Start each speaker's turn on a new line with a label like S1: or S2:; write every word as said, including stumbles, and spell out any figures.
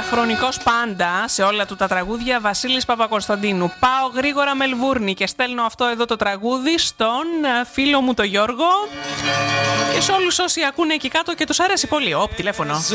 S1: διαχρονικός πάντα σε όλα του τα τραγούδια, Βασίλης Παπακοσταντίνου. Πάω γρήγορα Μελβούρνη και στέλνω αυτό εδώ το τραγούδι στον φίλο μου τον Γιώργο και σε όλους όσοι ακούνε εκεί κάτω και τους αρέσει πολύ. Ωπ, τηλέφωνο.